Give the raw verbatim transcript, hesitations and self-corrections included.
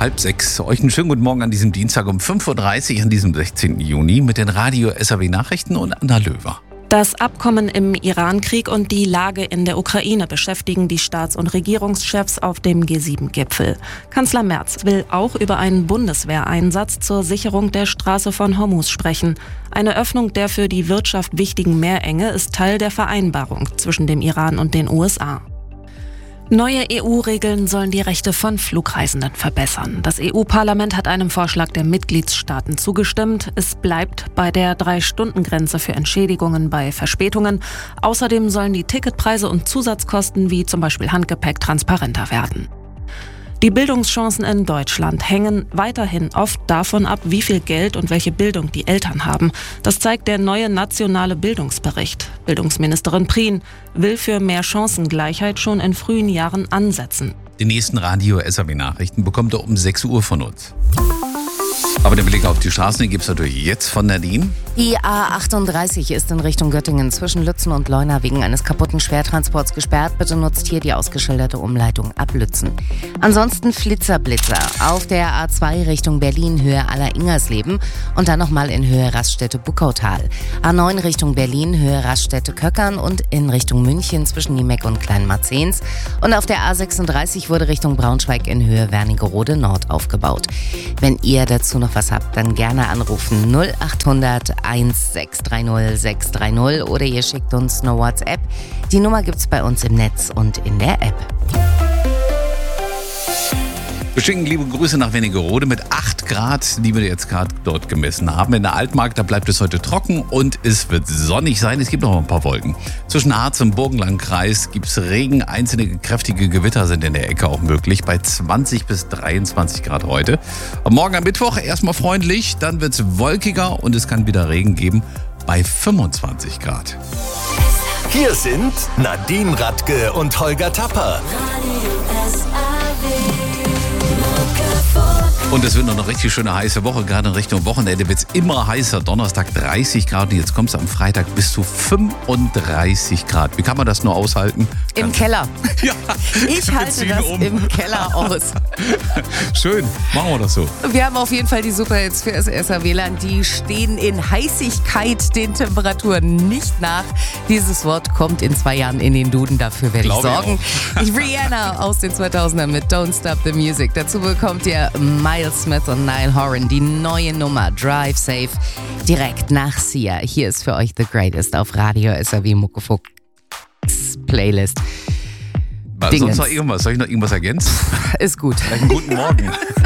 Halb sechs. Euch einen schönen guten Morgen an diesem Dienstag um fünf Uhr dreißig an diesem sechzehnten Juni mit den Radio-S R W-Nachrichten und Anna Löwer. Das Abkommen im Irankrieg und die Lage in der Ukraine beschäftigen die Staats- und Regierungschefs auf dem G sieben Gipfel. Kanzler Merz will auch über einen Bundeswehreinsatz zur Sicherung der Straße von Hormuz sprechen. Eine Öffnung der für die Wirtschaft wichtigen Meerenge ist Teil der Vereinbarung zwischen dem Iran und den U S A. Neue E U-Regeln sollen die Rechte von Flugreisenden verbessern. Das E U-Parlament hat einem Vorschlag der Mitgliedstaaten zugestimmt. Es bleibt bei der Drei-Stunden-Grenze für Entschädigungen bei Verspätungen. Außerdem sollen die Ticketpreise und Zusatzkosten wie zum Beispiel Handgepäck transparenter werden. Die Bildungschancen in Deutschland hängen weiterhin oft davon ab, wie viel Geld und welche Bildung die Eltern haben. Das zeigt der neue nationale Bildungsbericht. Bildungsministerin Prien will für mehr Chancengleichheit schon in frühen Jahren ansetzen. Die nächsten Radio-S R W-Nachrichten bekommt ihr um sechs Uhr von uns. Aber den Blick auf die Straßen gibt es natürlich jetzt von Nadine. Die A achtunddreißig ist in Richtung Göttingen zwischen Lützen und Leuna wegen eines kaputten Schwertransports gesperrt. Bitte nutzt hier die ausgeschilderte Umleitung ab Lützen. Ansonsten Flitzerblitzer auf der A zwei Richtung Berlin Höhe Aller-Ingersleben und dann nochmal in Höhe Raststätte Buckautal. A neun Richtung Berlin Höhe Raststätte Köckern und in Richtung München zwischen Niemeck und Kleinmarzens. Und auf der A sechsunddreißig wurde Richtung Braunschweig in Höhe Wernigerode Nord aufgebaut. Wenn ihr dazu noch was habt, dann gerne anrufen null acht hundert eins sechs drei null sechs drei null oder ihr schickt uns eine WhatsApp. Die Nummer gibt's bei uns im Netz und in der App. Wir schicken liebe Grüße nach Wernigerode mit acht Grad, die wir jetzt gerade dort gemessen haben. In der Altmark, da bleibt es heute trocken und es wird sonnig sein. Es gibt noch ein paar Wolken. Zwischen Harz und Burgenlandkreis gibt es Regen. Einzelne kräftige Gewitter sind in der Ecke auch möglich. Bei zwanzig bis dreiundzwanzig Grad heute. Und morgen am Mittwoch erstmal freundlich, dann wird es wolkiger und es kann wieder Regen geben bei fünfundzwanzig Grad. Hier sind Nadine Radke und Holger Tapper. Und es wird noch eine richtig schöne heiße Woche, gerade in Richtung Wochenende wird es immer heißer. Donnerstag dreißig Grad und jetzt kommt es am Freitag bis zu fünfunddreißig Grad. Wie kann man das nur aushalten? Im Ganz Keller. Ja, Ich halte das um. im Keller aus. Schön, machen wir das so. Wir haben auf jeden Fall die Superhits für das S R W-Land. Die stehen in Heißigkeit den Temperaturen nicht nach. Dieses Wort kommt in zwei Jahren in den Duden. Dafür werde ich Glaube ich sorgen. Ich Rihanna aus den zweitausender mit Don't Stop the Music. Dazu bekommt ihr Miles Smith und Niall Horan die neue Nummer Drive Safe direkt nach Sia. Hier ist für euch The Greatest auf Radio S R W Muckefuchs Playlist. Was, sonst noch irgendwas? Soll ich noch irgendwas ergänzen? Ist gut. Vielleicht einen guten Morgen.